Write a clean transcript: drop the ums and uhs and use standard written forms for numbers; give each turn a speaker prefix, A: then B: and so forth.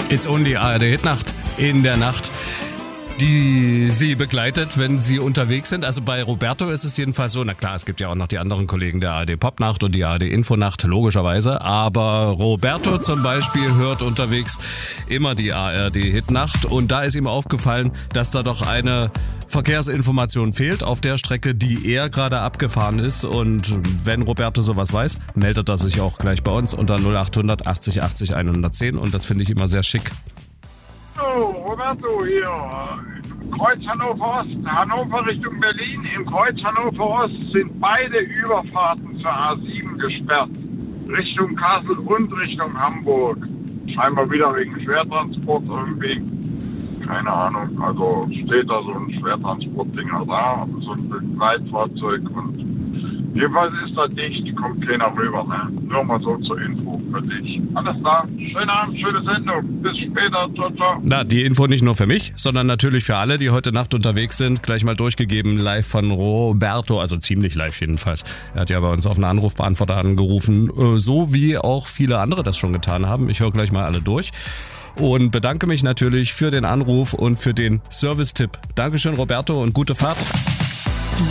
A: It's only ARD Hitnacht in der Nacht, die Sie begleitet, wenn Sie unterwegs sind. Also bei Roberto ist es jedenfalls so, na klar, es gibt ja auch noch die anderen Kollegen der ARD Popnacht und die ARD Infonacht, logischerweise. Aber Roberto zum Beispiel hört unterwegs immer die ARD Hitnacht und da ist ihm aufgefallen, dass da doch eine Verkehrsinformation fehlt auf der Strecke, die er gerade abgefahren ist. Und wenn Roberto sowas weiß, meldet er sich auch gleich bei uns unter 0800 80 80 110 und das finde ich immer sehr schick.
B: Oh, Roberto hier. Kreuz Hannover Ost, Hannover Richtung Berlin. Im Kreuz Hannover Ost sind beide Überfahrten zur A7 gesperrt. Richtung Kassel und Richtung Hamburg. Scheinbar wieder wegen Schwertransport irgendwie. Keine Ahnung. Also steht da so ein Schwertransportdinger da, so ein Begleitfahrzeug und jedenfalls ist da dicht, kommt keiner rüber, ne? Nur mal so zur Info für dich. Alles klar, schönen Abend, schöne Sendung. Bis später, ciao, ciao.
A: Na, die Info nicht nur für mich, sondern natürlich für alle, die heute Nacht unterwegs sind. Gleich mal durchgegeben, live von Roberto, also ziemlich live jedenfalls. Er hat ja bei uns auf einen Anrufbeantworter angerufen, so wie auch viele andere das schon getan haben. Ich höre gleich mal alle durch. Und bedanke mich natürlich für den Anruf und für den Service-Tipp. Dankeschön, Roberto, und gute Fahrt.